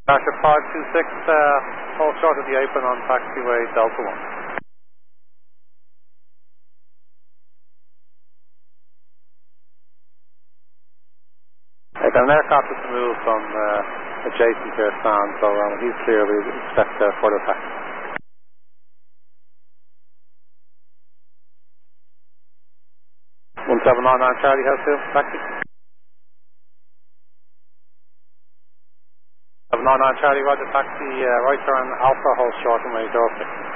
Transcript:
Departure 526, hold short of the apron on taxiway Delta 1. Got an aircraft that's moved from adjacent to your stand, so when he's clear, we expect further taxi. 1799 Charlie House Hill, taxi. 799 Charlie, roger, taxi, right turn, Alpha, hold short on my doorstep.